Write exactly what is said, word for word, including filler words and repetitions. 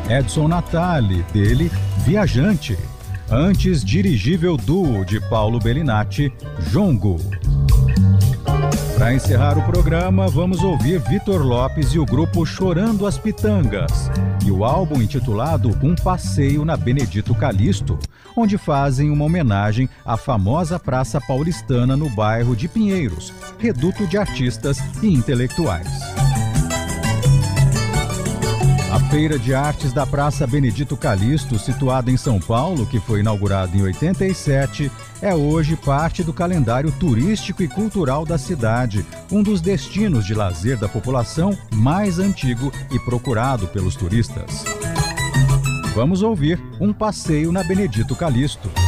Edson Natali, dele Viajante. Antes, Dirigível Duo, de Paulo Bellinati, Jongo. Para encerrar o programa, vamos ouvir Vitor Lopes e o grupo Chorando as Pitangas e o álbum intitulado Um Passeio na Benedito Calixto, onde fazem uma homenagem à famosa Praça Paulistana no bairro de Pinheiros, reduto de artistas e intelectuais. A Feira de Artes da Praça Benedito Calixto, situada em São Paulo, que foi inaugurada em oitenta e sete, é hoje parte do calendário turístico e cultural da cidade, um dos destinos de lazer da população mais antigo e procurado pelos turistas. Vamos ouvir Um Passeio na Benedito Calixto.